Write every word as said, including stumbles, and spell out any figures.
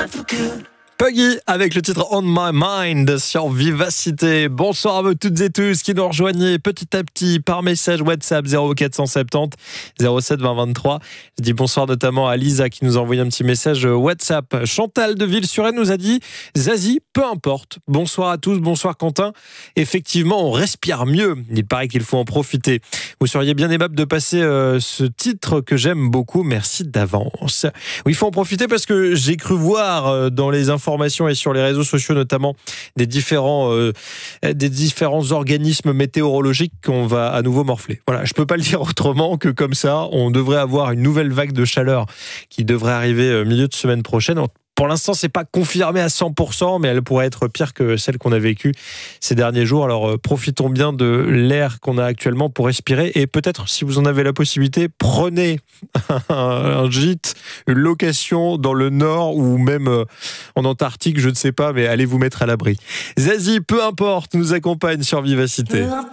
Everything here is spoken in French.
Puggy avec le titre On My Mind sur Vivacité. Bonsoir à vous toutes et tous qui nous rejoignez petit à petit par message WhatsApp zéro quatre cent soixante-dix zéro sept vingt vingt-trois. Je dis bonsoir notamment à Lisa qui nous a envoyé un petit message WhatsApp. Chantal de Ville-sur-Aisne nous a dit Zazie, peu importe. Bonsoir à tous, bonsoir Quentin. Effectivement, on respire mieux. Il paraît qu'il faut en profiter. Vous seriez bien aimable de passer euh, ce titre que j'aime beaucoup. Merci d'avance. Oui, il faut en profiter parce que j'ai cru voir euh, dans les informations et sur les réseaux sociaux notamment des différents euh, des différents organismes météorologiques qu'on va à nouveau morfler. Voilà, je peux pas le dire autrement que comme ça, on devrait avoir une nouvelle vague de chaleur qui devrait arriver au milieu de semaine prochaine. Pour l'instant, c'est pas confirmé à cent pour cent, mais elle pourrait être pire que celle qu'on a vécue ces derniers jours. Alors, euh, profitons bien de l'air qu'on a actuellement pour respirer. Et peut-être, si vous en avez la possibilité, prenez un, un gîte, une location dans le Nord ou même euh, en Antarctique, je ne sais pas, mais allez vous mettre à l'abri. Zazie, peu importe, nous accompagne sur Vivacité.